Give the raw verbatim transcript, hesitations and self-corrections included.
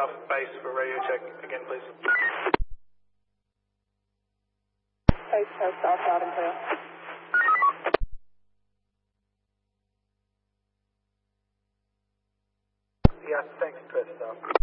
South Base for radio check again, please. Base Coast South, loud and clear. Yeah, thanks, Chris.